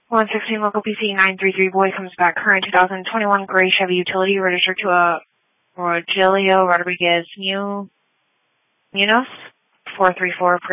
116 local PC 933 boy comes back. Current 2021 gray Chevy utility registered to a Rogelio Rodriguez Munoz 434